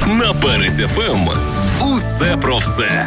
На Перець ФМ. Усе про все.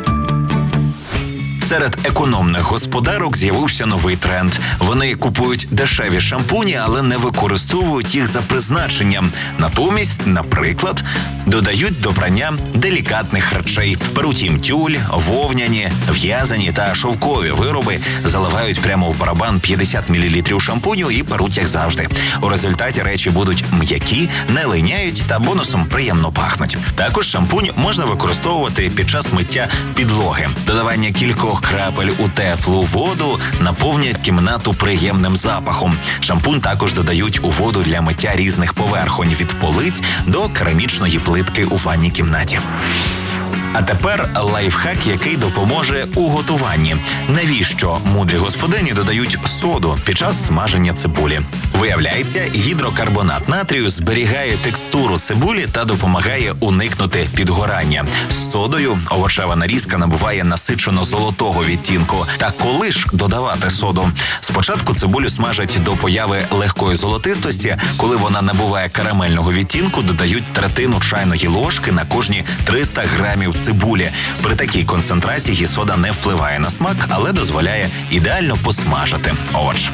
Серед економних господарок з'явився новий тренд. Вони купують дешеві шампуні, але не використовують їх за призначенням. Натомість, наприклад, додають до прання делікатних речей. Беруть їм тюль, вовняні, в'язані та шовкові вироби, заливають прямо в барабан 50 мл шампуню і перуть, як завжди. У результаті речі будуть м'які, не линяють та бонусом приємно пахнуть. Також шампунь можна використовувати під час миття підлоги. Додавання кількох крапель у теплу воду наповнять кімнату приємним запахом. Шампунь також додають у воду для миття різних поверхонь від полиць до керамічної плитки у ванній кімнаті. А тепер лайфхак, який допоможе у готуванні. Навіщо мудрі господині додають соду під час смаження цибулі? Виявляється, гідрокарбонат натрію зберігає текстуру цибулі та допомагає уникнути підгорання. З содою овочева нарізка набуває насичено золотого відтінку. Та коли ж додавати соду? Спочатку цибулю смажать до появи легкої золотистості. Коли вона набуває карамельного відтінку, додають третину чайної ложки на кожні 300 грамів цибулі. При такій концентрації сода не впливає на смак, але дозволяє ідеально посмажити овоч.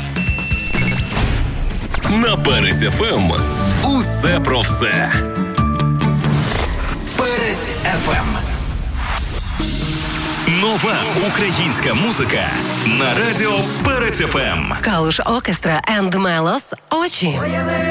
На Перець ФМ. Усе про все. Перець ФМ. Нова українська музика на радіо Перець ФМ. Калуш Оркестра and Мелос «Очі».